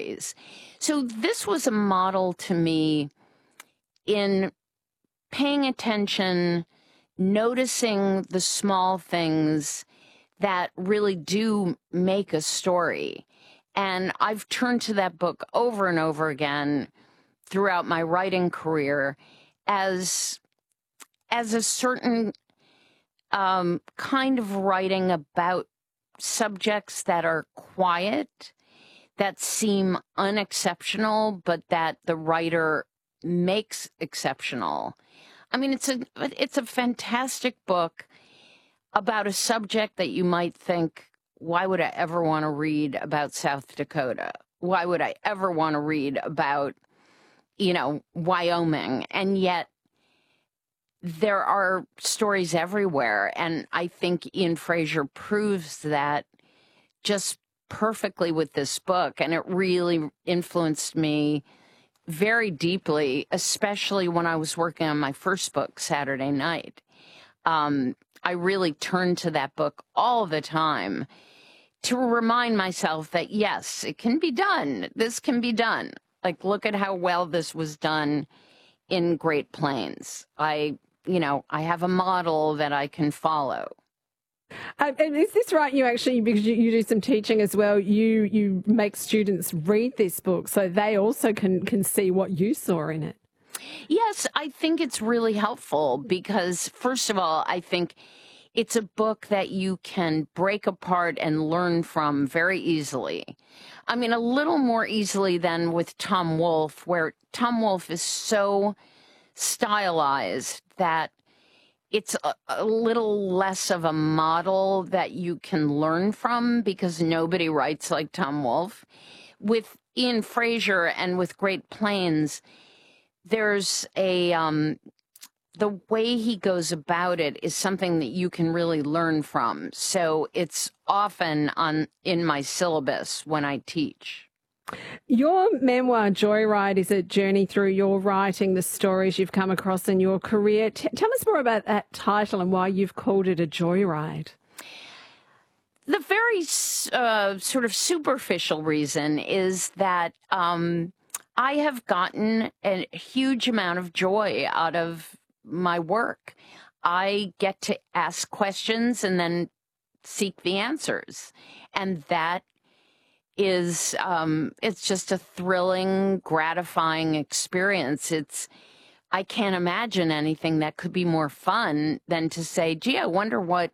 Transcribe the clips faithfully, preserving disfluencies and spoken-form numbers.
stories. So this was a model to me in paying attention, noticing the small things that really do make a story. And I've turned to that book over and over again throughout my writing career as as a certain um, kind of writing about subjects that are quiet, that seem unexceptional, but that the writer makes exceptional. I mean, it's a it's a fantastic book about a subject that you might think, why would I ever want to read about South Dakota? Why would I ever want to read about, you know, Wyoming? And yet there are stories everywhere. And I think Ian Fraser proves that just perfectly with this book. And it really influenced me very deeply, especially when I was working on my first book, Saturday Night. Um, I really turned to that book all the time to remind myself that, yes, it can be done. This can be done. Like, look at how well this was done in Great Plains. I, you know, I have a model that I can follow. Uh, and is this right? You actually, because you, you do some teaching as well, you you make students read this book so they also can, can see what you saw in it. Yes, I think it's really helpful because, first of all, I think it's a book that you can break apart and learn from very easily. I mean, a little more easily than with Tom Wolfe, where Tom Wolfe is so stylized that it's a, a little less of a model that you can learn from because nobody writes like Tom Wolfe. With Ian Fraser and with Great Plains, there's a um, the way he goes about it is something that you can really learn from. So it's often on in my syllabus when I teach. Your memoir, Joyride, is a journey through your writing, the stories you've come across in your career. T- tell us more about that title and why you've called it a joyride. The very uh, sort of superficial reason is that um, I have gotten a huge amount of joy out of my work. I get to ask questions and then seek the answers. And that is, um, it's just a thrilling, gratifying experience. It's, I can't imagine anything that could be more fun than to say, gee, I wonder what,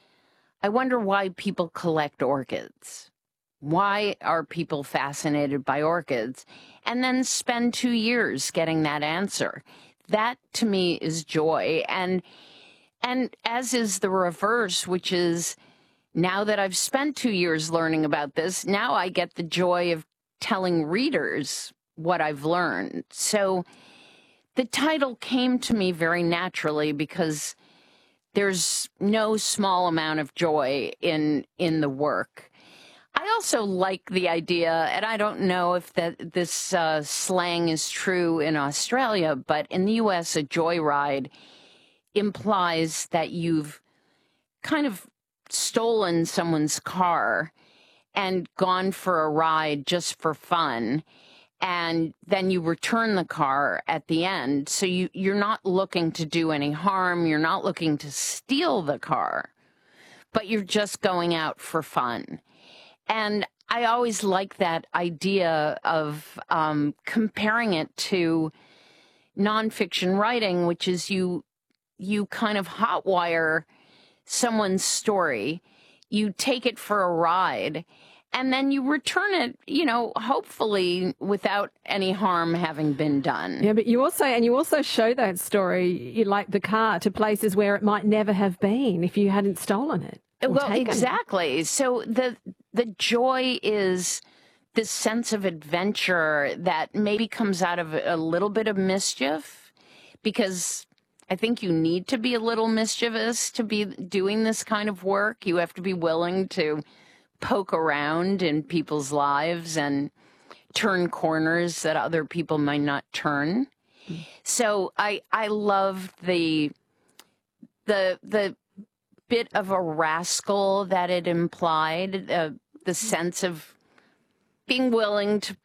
I wonder why people collect orchids. Why are people fascinated by orchids? And then spend two years getting that answer. That to me is joy. And, and as is the reverse, which is, now that I've spent two years learning about this, now I get the joy of telling readers what I've learned. So the title came to me very naturally because there's no small amount of joy in in the work. I also like the idea, and I don't know if that this uh, slang is true in Australia, but in the U S, a joyride implies that you've kind of stolen someone's car and gone for a ride just for fun, and then you return the car at the end. So you, you're not looking to do any harm. You're not looking to steal the car, but you're just going out for fun. And I always like that idea of um, comparing it to nonfiction writing, which is you you kind of hotwire someone's story, you take it for a ride, and then you return it, you know, hopefully without any harm having been done. Yeah, but you also, and you also show that story, you like the car, to places where it might never have been if you hadn't stolen it. Well, exactly. It. So the the joy is this sense of adventure that maybe comes out of a little bit of mischief, because I think you need to be a little mischievous to be doing this kind of work. You have to be willing to poke around in people's lives and turn corners that other people might not turn. Mm. So I I love the the the bit of a rascal that it implied, uh, the sense of being willing to